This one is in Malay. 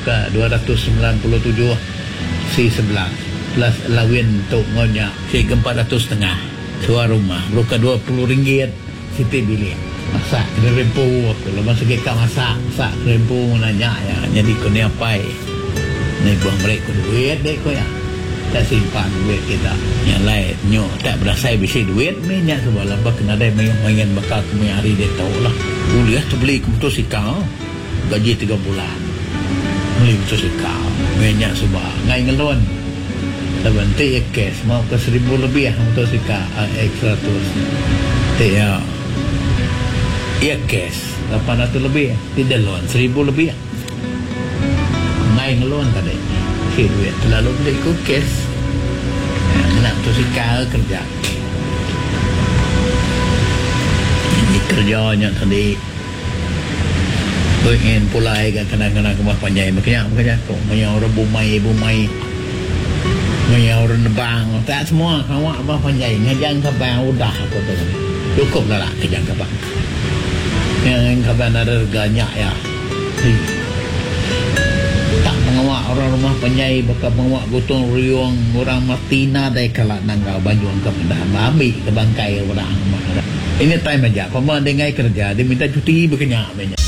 buka 297 si 11 plus lawin untuk ngonya si 400 setengah sewa rumah buka RM20 Siti bilik masak kena rempu aku lepas segi kak masak rempu nanya ya jadi kau ni apa ni buang mereka duit dek kau ya tak simpan duit kita yang lain nyok tak berasa bisi duit minyak sebelah bah kena ada main bakal kami hari dia tahu lah kuliah tu beli motosikal gaji 3 bulan beli motosikal minyak sebelah ngai ngelon lebanti ya cash mau ke 1,000 lebih motosikal X100 ya iya cash 800 lebih tidak loan 1,000 lebih ngai ngelon tadi si duit terlalu beli ku cash nak motosikal kerja ini kerjanya tadi ingin pulai kan kadang-kadang kemah panjang makanya kok orang bumai orang nebang tak semua awak abang panjang ngajang kabang udah apa tu cukup lah kejang kabang yang kabang ada harganya ya tak mengawak orang rumah panjang bakal mengawak gotong riung orang Martina dari kalak nanggau baju angka pendahan ambil ke bangkai orang ini time aja pemandai kerja dia minta cuti berkenyak banyak